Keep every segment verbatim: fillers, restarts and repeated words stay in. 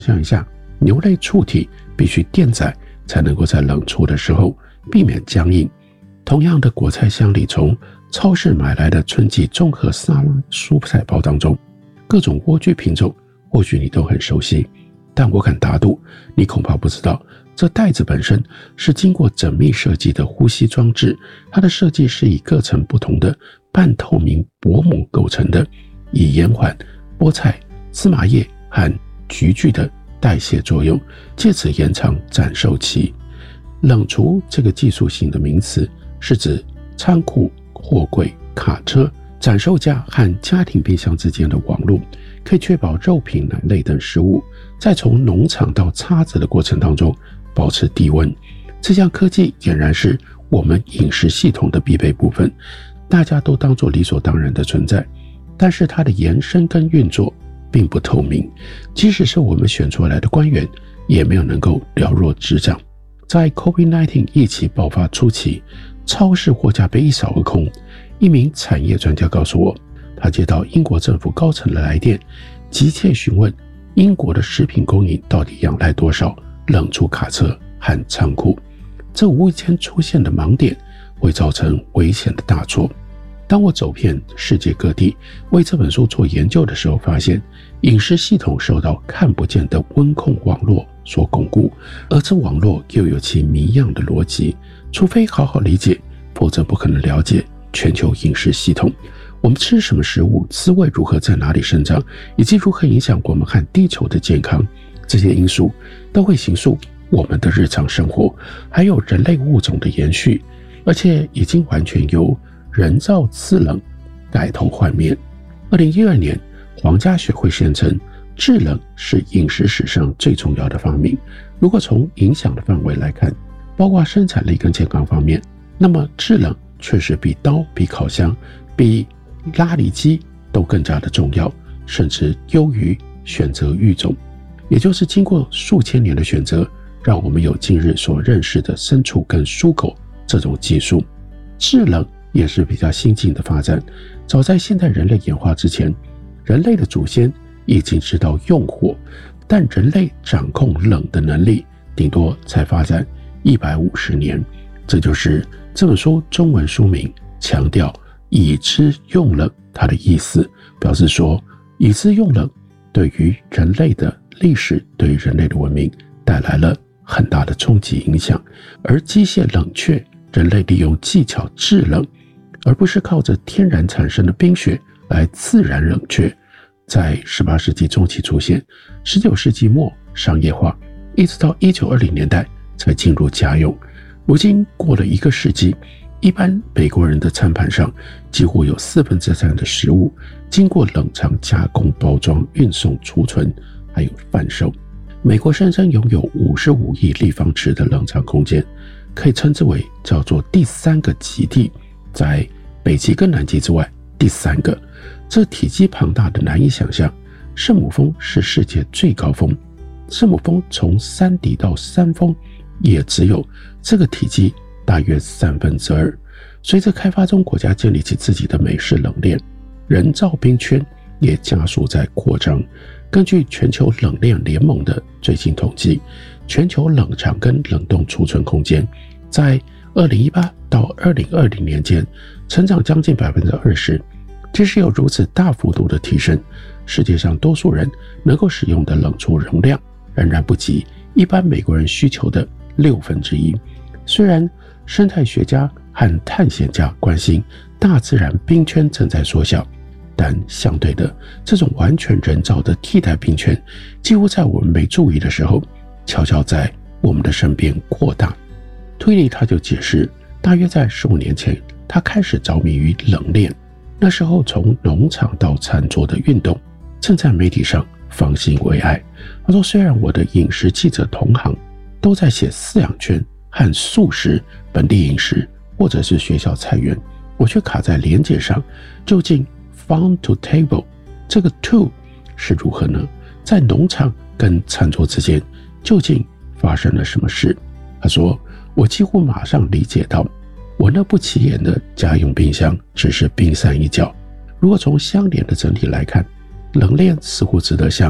想一下，牛类畜体必须电宰才能够在冷处的时候避免僵硬。同样的果菜箱里，从超市买来的春季综合沙拉蔬菜包当中，各种莴苣品种或许你都很熟悉，但我敢打赌你恐怕不知道，这袋子本身是经过缜密设计的呼吸装置，它的设计是以各层不同的半透明薄膜构成的，以延缓菠菜、芝麻叶和菊苣的代谢作用，借此延长展售期。冷储这个技术性的名词是指仓库、货柜、卡车、展售架和家庭冰箱之间的网络，可以确保肉品、奶类等食物在从农场到叉子的过程当中保持低温。这项科技俨然是我们饮食系统的必备部分，大家都当作理所当然的存在，但是它的延伸跟运作并不透明，即使是我们选出来的官员也没有能够了若指掌。在 COVID 十九 疫情爆发初期，超市货架被一扫而空。一名产业专家告诉我，他接到英国政府高层的来电，急切询问英国的食品供应到底仰赖多少冷储卡车和仓库。这无意间出现的盲点会造成危险的大错。当我走遍世界各地为这本书做研究的时候，发现饮食系统受到看不见的温控网络所巩固，而这网络又有其谜样的逻辑，除非好好理解，否则不可能了解全球饮食系统。我们吃什么食物，滋味如何，在哪里生长，以及如何影响我们和地球的健康，这些因素都会形塑我们的日常生活，还有人类物种的延续，而且已经完全由人造制冷改头换面。二零一二年，皇家学会宣称，制冷是饮食史上最重要的发明。如果从影响的范围来看，包括生产力跟健康方面，那么制冷确实比刀、比烤箱、比拉力机都更加的重要，甚至优于选择育种。也就是经过数千年的选择，让我们有今日所认识的牲畜跟蔬狗这种技术。制冷也是比较新进的发展，早在现代人类演化之前，人类的祖先已经知道用火，但人类掌控冷的能力顶多才发展一百五十年。这就是这本书中文书名强调以之用冷，它的意思表示说，以之用冷对于人类的历史，对于人类的文明带来了很大的冲击影响。而机械冷却，人类利用技巧制冷，而不是靠着天然产生的冰雪来自然冷却，在十八世纪中期出现，十九世纪末商业化，一直到一九二零年代才进入家用。如今过了一个世纪，一般美国人的餐盘上几乎有四分之三的食物经过冷藏加工、包装、运送、储存还有贩售。美国深深拥有五十五亿立方尺的冷藏空间，可以称之为叫做第三个极地，在北极跟南极之外第三个。这体积庞大的难以想象。圣母峰是世界最高峰，圣母峰从山底到山峰也只有这个体积大约三分之二。随着开发中国家建立起自己的美式冷链，人造冰圈也加速在扩张。根据全球冷链联盟的最新统计，全球冷藏跟冷冻储存空间在二零一八到二零二零年间成长将近 百分之二十。 即使有如此大幅度的提升，世界上多数人能够使用的冷储容量仍然不及一般美国人需求的六分之一。虽然生态学家和探险家关心大自然冰圈正在缩小，但相对的，这种完全人造的替代冰圈几乎在我们没注意的时候悄悄在我们的身边扩大。推理他就解释，大约在十五年前，他开始着迷于冷链。那时候从农场到餐桌的运动正在媒体上方兴未艾。他说，虽然我的饮食记者同行都在写饲养圈和素食、本地饮食或者是学校菜园，我却卡在连结上。究竟 farm to table 这个 to 是如何呢？在农场跟餐桌之间究竟发生了什么事？他说，我几乎马上理解到，我那不起眼的家用冰箱只是冰山一角。如果从相连的整体来看，冷链似乎值得像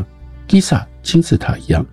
吉萨金字塔一样，